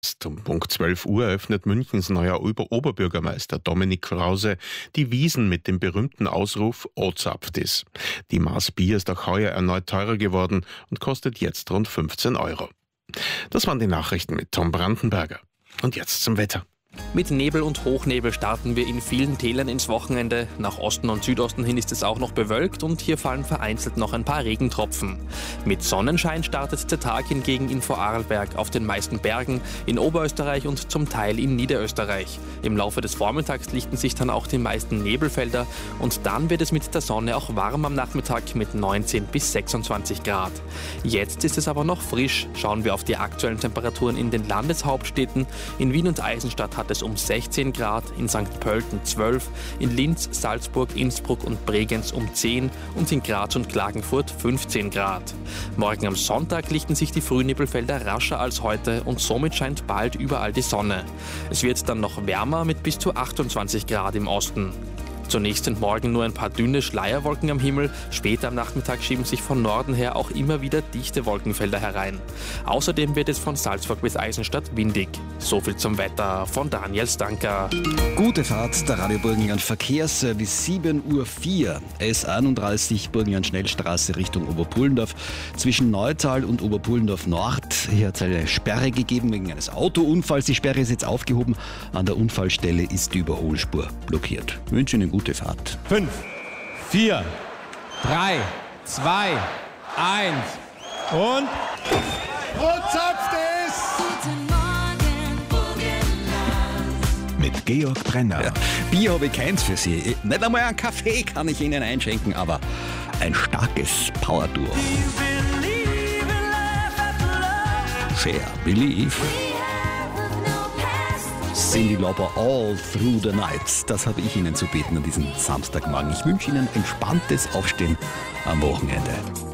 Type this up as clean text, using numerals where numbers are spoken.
Um Punkt 12 Uhr eröffnet Münchens neuer Oberbürgermeister Dominik Krause die Wiesn mit dem berühmten Ausruf Ozapftis. Die Maß Bier ist auch heuer erneut teurer geworden und kostet jetzt rund 15 Euro. Das waren die Nachrichten mit Tom Brandenberger. Und jetzt zum Wetter. Mit Nebel und Hochnebel starten wir in vielen Tälern ins Wochenende. Nach Osten und Südosten hin ist es auch noch bewölkt und hier fallen vereinzelt noch ein paar Regentropfen. Mit Sonnenschein startet der Tag hingegen in Vorarlberg, auf den meisten Bergen, in Oberösterreich und zum Teil in Niederösterreich. Im Laufe des Vormittags lichten sich dann auch die meisten Nebelfelder und dann wird es mit der Sonne auch warm am Nachmittag mit 19 bis 26 Grad. Jetzt ist es aber noch frisch. Schauen wir auf die aktuellen Temperaturen in den Landeshauptstädten. In Wien und Eisenstadt hat es um 16 Grad, in St. Pölten 12, in Linz, Salzburg, Innsbruck und Bregenz um 10 und in Graz und Klagenfurt 15 Grad. Morgen am Sonntag lichten sich die Frühnebelfelder rascher als heute und somit scheint bald überall die Sonne. Es wird dann noch wärmer mit bis zu 28 Grad im Osten. Zunächst sind morgen nur ein paar dünne Schleierwolken am Himmel. Später am Nachmittag schieben sich von Norden her auch immer wieder dichte Wolkenfelder herein. Außerdem wird es von Salzburg bis Eisenstadt windig. So viel zum Wetter von Daniel Stanker. Gute Fahrt, der Radio Burgenland Verkehrsservice, 7:04 Uhr. S31 Burgenland Schnellstraße Richtung Oberpullendorf. Zwischen Neutal und Oberpullendorf Nord. Hier hat es eine Sperre gegeben wegen eines Autounfalls. Die Sperre ist jetzt aufgehoben. An der Unfallstelle ist die Überholspur blockiert. Ich wünsche Ihnen gute Fahrt. 5, 4, 3, 2, 1 und zapft es! Mit Georg Brenner. Ja, Bier habe ich keins für Sie. Nicht einmal einen Kaffee kann ich Ihnen einschenken, aber ein starkes Power-Duo. Share, Believe. Cyndi Lauper, All Through the Night. Das habe ich Ihnen zu bieten an diesem Samstagmorgen. Ich wünsche Ihnen entspanntes Aufstehen am Wochenende.